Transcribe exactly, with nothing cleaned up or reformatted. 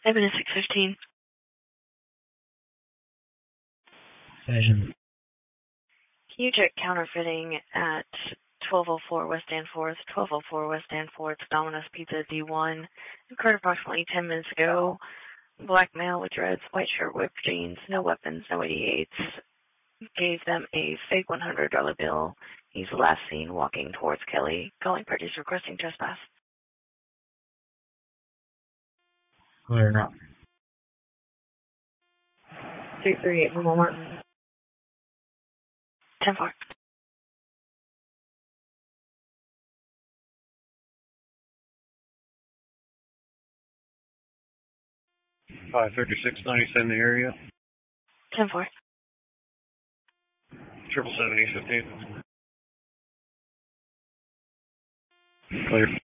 Evan six fifteen. Vision. Can you check counterfeiting at twelve oh four West Danforth, twelve oh four West Danforth, Domino's Pizza D one. Occurred approximately ten minutes ago. Black male with dreads, white shirt, whipped jeans, no weapons, no eighty-eights. Gave them a fake one hundred dollar bill. He's last seen walking towards Kelly. Calling parties requesting trespass. Clear enough. two three eight Walmart. ten four. five thirty-six ninety-seven area. ten four. Triple seven East fifteen. Clear.